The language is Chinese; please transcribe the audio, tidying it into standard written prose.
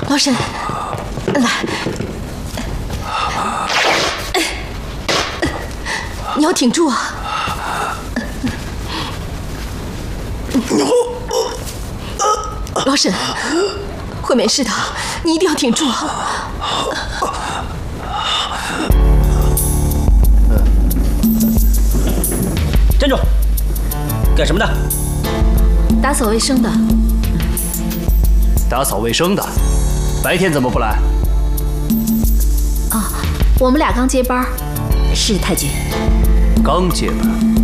老沈，来，你要挺住啊！老沈，会没事的，你一定要挺住啊！ 站住！干什么的？ 打扫卫生的。 打扫卫生的，白天怎么不来？ 啊，我们俩刚接班。是太君。 刚接班。